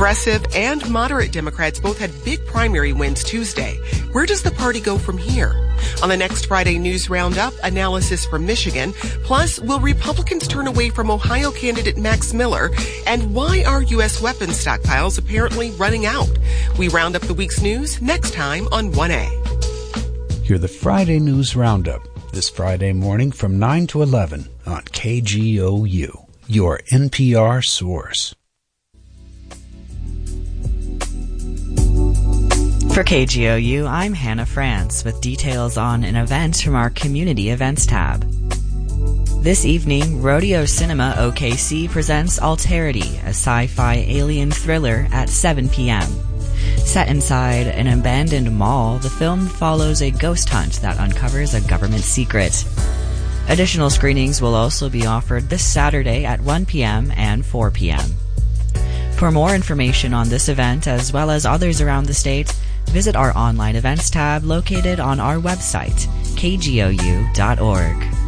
Progressive and moderate Democrats both had big primary wins Tuesday. Where does the party go from here? On the next Friday News Roundup, analysis from Michigan. Plus, will Republicans turn away from Ohio candidate Max Miller? And why are U.S. weapons stockpiles apparently running out? We round up the week's news next time on 1A. Hear the Friday News Roundup this Friday morning from 9 to 11 on KGOU, your NPR source. For KGOU, I'm Hannah France with details on an event from our Community Events tab. This evening, Rodeo Cinema OKC presents Alterity, a sci-fi alien thriller at 7 p.m. Set inside an abandoned mall, the film follows a ghost hunt that uncovers a government secret. Additional screenings will also be offered this Saturday at 1 p.m. and 4 p.m. For more information on this event, as well as others around the state, visit our online events tab located on our website, kgou.org.